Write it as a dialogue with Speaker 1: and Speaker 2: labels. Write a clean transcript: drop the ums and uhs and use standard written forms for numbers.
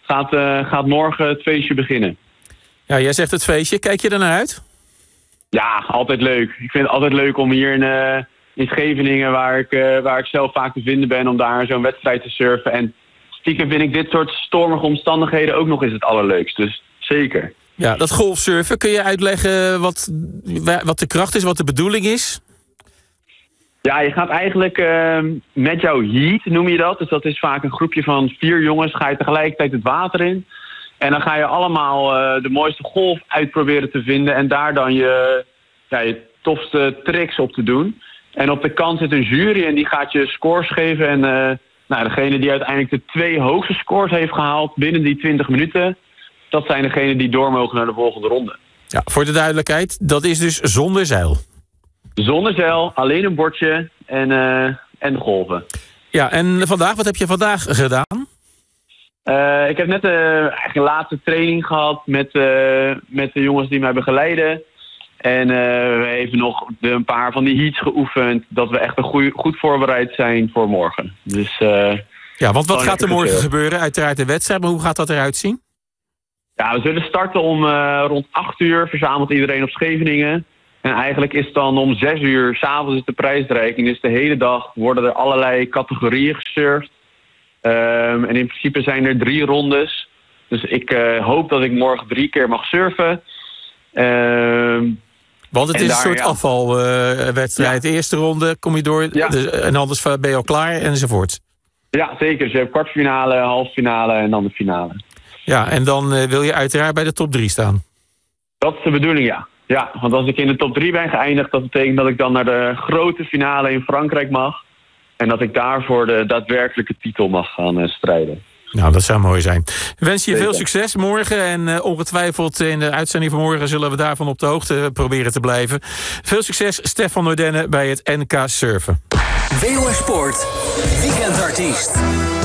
Speaker 1: gaat morgen het feestje beginnen.
Speaker 2: Ja, jij zegt het feestje. Kijk je er naar uit?
Speaker 1: Ja, altijd leuk. Ik vind het altijd leuk om hier in Scheveningen, waar ik zelf vaak te vinden ben, om daar zo'n wedstrijd te surfen. En stiekem vind ik dit soort stormige omstandigheden ook nog eens het allerleukst. Dus zeker.
Speaker 2: Ja, dat golfsurfen, kun je uitleggen wat de kracht is, wat de bedoeling is?
Speaker 1: Ja, je gaat eigenlijk met jouw heat, noem je dat. Dus dat is vaak een groepje van 4 jongens, ga je tegelijkertijd het water in. En dan ga je allemaal de mooiste golf uitproberen te vinden en daar dan je tofste tricks op te doen. En op de kant zit een jury en die gaat je scores geven. En degene die uiteindelijk de 2 hoogste scores heeft gehaald binnen die 20 minuten... dat zijn degenen die door mogen naar de volgende ronde. Ja,
Speaker 2: voor de duidelijkheid, dat is dus zonder zeil.
Speaker 1: Zonder zeil, alleen een bordje en de golven.
Speaker 2: Ja, en vandaag, wat heb je vandaag gedaan?
Speaker 1: Ik heb net eigenlijk een laatste training gehad met de jongens die mij begeleiden. En we hebben nog een paar van die heats geoefend. Dat we echt goed voorbereid zijn voor morgen. Dus,
Speaker 2: ja, want wat gaat er morgen gebeuren? Uiteraard de wedstrijd, maar hoe gaat dat eruit zien?
Speaker 1: Ja, we zullen starten om rond 8 uur. Verzamelt iedereen op Scheveningen. En eigenlijk is het dan om 6 uur 's avonds de prijsreiking. Dus de hele dag worden er allerlei categorieën gesurfd. En in principe zijn er 3 rondes. Dus ik hoop dat ik morgen 3 keer mag surfen.
Speaker 2: Want het is een soort afvalwedstrijd. De eerste ronde kom je door en anders ben je al klaar enzovoort. Ja, zeker. Dus je hebt kwartfinale, halffinale en dan de finale. Ja, en dan wil je uiteraard bij de top 3 staan. Dat is de bedoeling, ja. Ja, want als ik in de top 3 ben geëindigd, dat betekent dat ik dan naar de grote finale in Frankrijk mag. En dat ik daarvoor de daadwerkelijke titel mag gaan strijden. Nou, dat zou mooi zijn. We wensen je veel succes morgen. En ongetwijfeld in de uitzending van morgen zullen we daarvan op de hoogte proberen te blijven. Veel succes, Stefan Noordenne bij het NK Surfen.
Speaker 3: WOS Sport, weekendartiest.